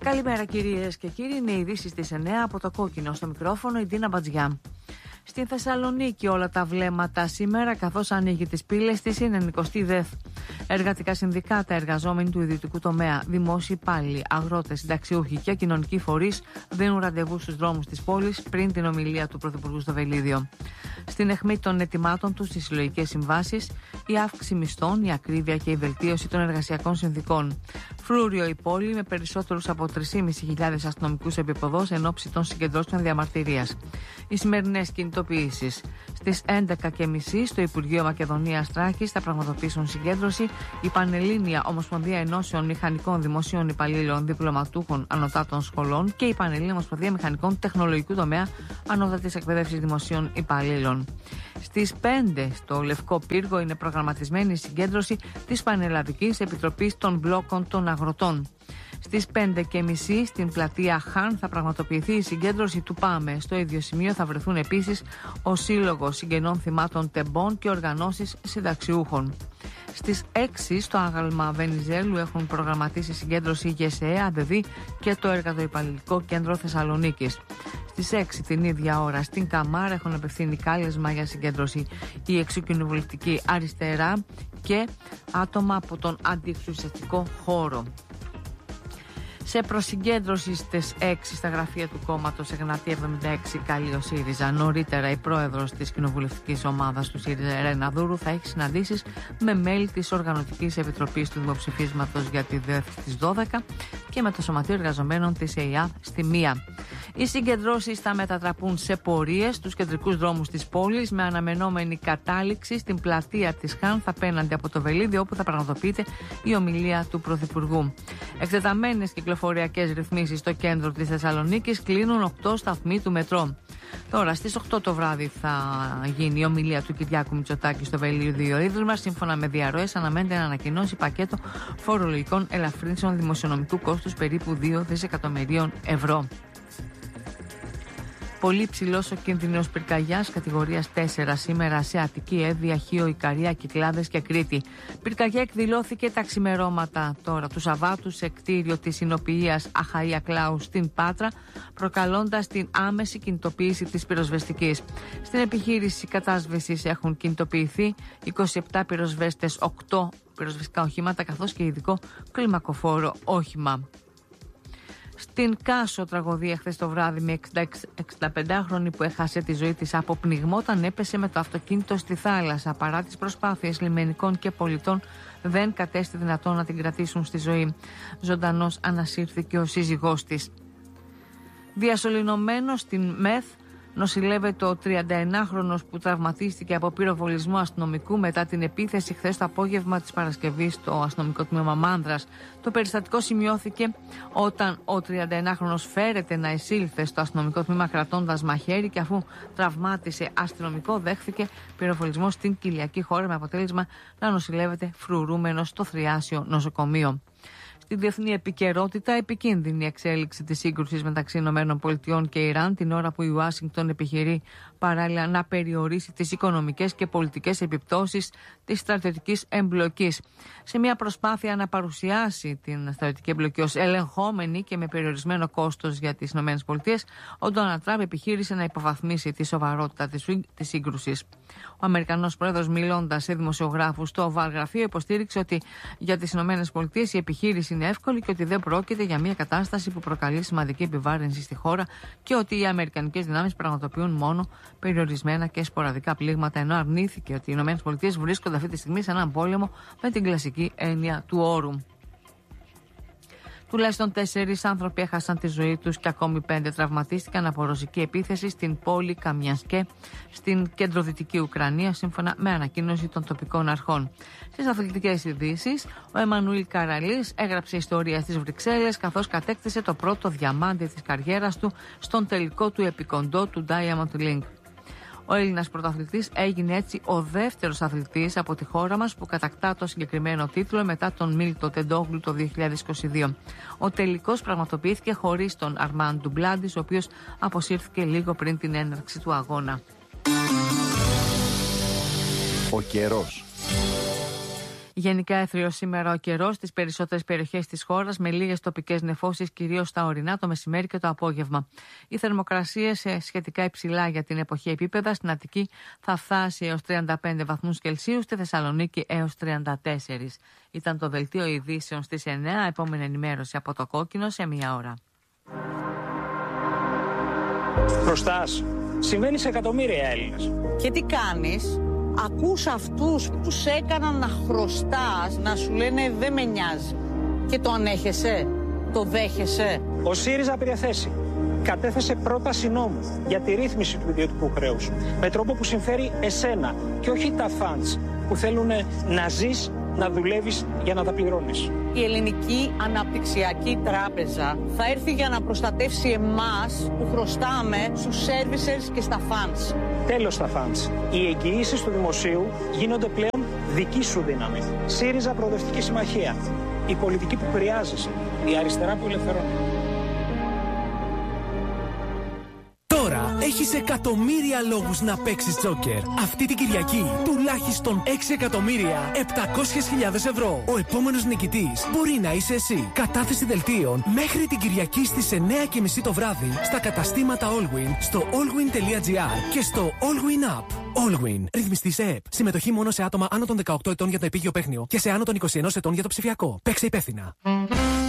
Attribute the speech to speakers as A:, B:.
A: Καλημέρα κυρίες και κύριοι, είναι οι ειδήσεις της 9 από το Κόκκινο, στο μικρόφωνο η Ντίνα Μπατζιά. Στην Θεσσαλονίκη όλα τα βλέμματα σήμερα, καθώς ανοίγει τις πύλες της, είναι 90η ΔΕΘ. Εργατικά συνδικάτα, εργαζόμενοι του ιδιωτικού τομέα, δημόσιοι υπάλληλοι, αγρότες, συνταξιούχοι και κοινωνικοί φορείς δίνουν ραντεβού στους δρόμους της πόλης πριν την ομιλία του Πρωθυπουργού στο Βελίδιο. Στην αιχμή των αιτημάτων τους στις συλλογικές συμβάσεις, η αύξηση μισθών, η ακρίβεια και η βελτίωση των εργασιακών συνθηκών. Φρούριο η πόλη με περισσότερους από 3.500 αστυνομικούς επίποδος εν ώψη των συγκεντρώσεων διαμαρτυρίας. Οι σημερινές κινητοποιήσεις. Στις 11.30 στο Υπουργείο Μακεδονίας Τράκης θα πραγματοποιήσουν συγκέντρωση η Πανελλήνια Ομοσπονδία Ενώσεων Μηχανικών Δημοσίων Υπαλλήλων Διπλωματούχων Ανωτάτων Σχολών και η Πανελλήνια Ομοσπονδία Μηχανικών Τεχνολογικού Τομέα Ανώτατης Εκπαίδευσης Δημοσίων Υπαλλήλων. Στις 5 στο Λευκό Πύργο είναι προγραμματισμένη η συγκέντρωση της Πανελλαδικής Επιτροπής των Μπλόκων των Αγροτών. Στις 5.30 στην πλατεία Χάν θα πραγματοποιηθεί η συγκέντρωση του ΠΑΜΕ. Στο ίδιο σημείο θα βρεθούν επίσης ο Σύλλογος Συγγενών Θυμάτων Τεμπών και οργανώσεις συνταξιούχων. Στις 6 στο Άγαλμα Βενιζέλου έχουν προγραμματίσει συγκέντρωση η ΓΕΣΕ, ΑΔΕΔΗ και το Εργατοϊπαλληλικό Κέντρο Θεσσαλονίκης. Στις 6 την ίδια ώρα στην Καμάρα έχουν απευθύνει κάλεσμα για συγκέντρωση η εξοκοινοβουλευτική αριστερά και άτομα από τον αντιεξουσιαστικό χώρο. Σε προσυγκέντρωση στις 6 στα γραφεία του κόμματος Εγνατία 76 καλεί ο ΣΥΡΙΖΑ. Νωρίτερα η πρόεδρος της κοινοβουλευτικής ομάδας του ΣΥΡΙΖΑ, Ρένα Δούρου, θα έχει συναντήσεις με μέλη της Οργανωτικής Επιτροπής του Δημοψηφίσματος για τη ΔΕΘ στις 12 και με το Σωματείο Εργαζομένων της ΕΙΑΔ στη 1. Οι συγκεντρώσεις θα μετατραπούν σε πορείες στους κεντρικούς δρόμους της πόλης με αναμενόμενη κατάληξη στην πλατεία της Χάνθ απέναντι από το Βελίδιο, όπου θα πραγματοποιείται η ομιλία του Πρωθυπουργού. Εκτεταμένες κυκλοφοριακές ρυθμίσεις στο κέντρο της Θεσσαλονίκης, κλείνουν 8 σταθμοί του μετρό. Τώρα στις 8 το βράδυ θα γίνει η ομιλία του Κυριάκου Μητσοτάκη στο Βελίδιο Ίδρυμα. Σύμφωνα με διαρροές, αναμένεται να ανακοινώσει πακέτο φορολογικών ελαφρύνσεων δημοσιονομικού κόστους περίπου 2 δισεκατομμυρίων ευρώ. Πολύ ψηλός ο κίνδυνος πυρκαγιάς κατηγορίας 4 σήμερα σε Αττική, Εύβοια, Χίο, Ικαρία, Κυκλάδες και Κρήτη. Πυρκαγιά εκδηλώθηκε τα ξημερώματα τώρα του Σαββάτου σε κτίριο της Συνοποιείας Αχαΐα Κλάου στην Πάτρα, προκαλώντας την άμεση κινητοποίηση της πυροσβεστικής. Στην επιχείρηση κατάσβεσης έχουν κινητοποιηθεί 27 πυροσβέστες, 8 πυροσβεστικά οχήματα καθώς και ειδικό κλιμακοφόρο όχημα. Στην Κάσο, τραγωδία χθες το βράδυ με 65χρονη που έχασε τη ζωή της από πνιγμό όταν έπεσε με το αυτοκίνητο στη θάλασσα. Παρά τις προσπάθειες λιμενικών και πολιτών, δεν κατέστη δυνατόν να την κρατήσουν στη ζωή. Ζωντανός ανασύρθηκε ο σύζυγός της. Διασωληνωμένος στην ΜΕΘ νοσηλεύεται ο 31χρονος που τραυματίστηκε από πυροβολισμό αστυνομικού μετά την επίθεση χθες το απόγευμα της Παρασκευής στο αστυνομικό τμήμα Μάνδρας. Το περιστατικό σημειώθηκε όταν ο 31χρονος φέρεται να εισήλθε στο αστυνομικό τμήμα κρατώντας μαχαίρι και αφού τραυμάτισε αστυνομικό δέχθηκε πυροβολισμό στην κοιλιακή χώρα με αποτέλεσμα να νοσηλεύεται φρουρούμενος στο Θριάσιο νοσοκομείο. Στη διεθνή επικαιρότητα, επικίνδυνη εξέλιξη της σύγκρουσης μεταξύ ΗΠΑ και Ιράν την ώρα που η Ουάσιγκτον επιχειρεί παράλληλα να περιορίσει τις οικονομικές και πολιτικές επιπτώσεις της στρατιωτικής εμπλοκής. Σε μια προσπάθεια να παρουσιάσει την στρατιωτική εμπλοκή ως ελεγχόμενη και με περιορισμένο κόστος για τις ΗΠΑ, ο Ντόναλντ Τραμπ επιχείρησε να υποβαθμίσει τη σοβαρότητα της σύγκρουσης. Ο Αμερικανός πρόεδρος, μιλώντας σε δημοσιογράφους στο Oval Γραφείο, υποστήριξε ότι για τις ΗΠΑ η επιχείρηση είναι εύκολη και ότι δεν πρόκειται για μια κατάσταση που προκαλεί σημαντική επιβάρυνση στη χώρα και ότι οι αμερικανικές δυνάμεις πραγματοποιούν μόνο περιορισμένα και σποραδικά πλήγματα, ενώ αρνήθηκε ότι οι ΗΠΑ βρίσκονται αυτή τη στιγμή σε έναν πόλεμο με την κλασική έννοια του όρου. Τουλάχιστον 4 άνθρωποι έχασαν τη ζωή τους και ακόμη 5 τραυματίστηκαν από ρωσική επίθεση στην πόλη Καμιανσκέ στην κεντροδυτική Ουκρανία, σύμφωνα με ανακοίνωση των τοπικών αρχών. Στις αθλητικές ειδήσεις, ο Εμμανουήλ Καραλής έγραψε ιστορία στις Βρυξέλλες καθώς κατέκτησε το πρώτο διαμάντι της καριέρας του στον τελικό του επικοντό του Diamond League. Ο Έλληνας πρωταθλητής έγινε έτσι ο δεύτερος αθλητής από τη χώρα μας που κατακτά το συγκεκριμένο τίτλο μετά τον Μίλτο Τεντόγλου το 2022. Ο τελικός πραγματοποιήθηκε χωρίς τον Αρμάν Ντουμπλάντης, ο οποίος αποσύρθηκε λίγο πριν την έναρξη του αγώνα.
B: Ο καιρός.
A: Γενικά έθριο σήμερα ο καιρός στις περισσότερες περιοχές της χώρας, με λίγες τοπικές νεφώσεις, κυρίως στα ορεινά, το μεσημέρι και το απόγευμα. Οι θερμοκρασίες σε σχετικά υψηλά για την εποχή επίπεδα. Στην Αττική θα φτάσει έως 35 βαθμούς Κελσίου, στη Θεσσαλονίκη έως 34. Ήταν το δελτίο ειδήσεων στις 9. Επόμενη ενημέρωση από το Κόκκινο σε 1 ώρα.
B: Χρωστάς. Συμβαίνει σε εκατομμύρια Έλληνες.
C: Και τι κάνεις? Ακούς αυτούς που σε έκαναν να χρωστάς, να σου λένε δεν με νοιάζει. Και το ανέχεσαι, το δέχεσαι.
B: Ο ΣΥΡΙΖΑ πήρε θέση. Κατέθεσε πρόταση νόμου για τη ρύθμιση του ιδιωτικού χρέους. Με τρόπο που συμφέρει εσένα και όχι τα φαντς που θέλουν να ζεις, να δουλεύεις για να τα πληρώνεις.
C: Η Ελληνική Αναπτυξιακή Τράπεζα θα έρθει για να προστατεύσει εμάς που χρωστάμε στους servicers και στα funds.
B: Τέλος στα funds. Οι εγγυήσεις του δημοσίου γίνονται πλέον δική σου δύναμη. ΣΥΡΙΖΑ Προοδευτική Συμμαχία. Η πολιτική που χρειάζεσαι. Η αριστερά που ελευθερώνει.
D: Τώρα έχεις εκατομμύρια λόγους να παίξεις τζόκερ. Αυτή την Κυριακή τουλάχιστον 6.700.000 ευρώ. Ο επόμενος νικητής μπορεί να είσαι εσύ. Κατάθεση δελτίων μέχρι την Κυριακή στις 9:30 το βράδυ στα καταστήματα Allwyn, στο allwyn.gr και στο Allwyn App. Allwyn. Ρυθμιστή σε ΕΠ. Συμμετοχή μόνο σε άτομα άνω των 18 ετών για το επίγειο παίχνιο και σε άνω των 21 ετών για το ψηφιακό. Παίξε υπεύθυνα.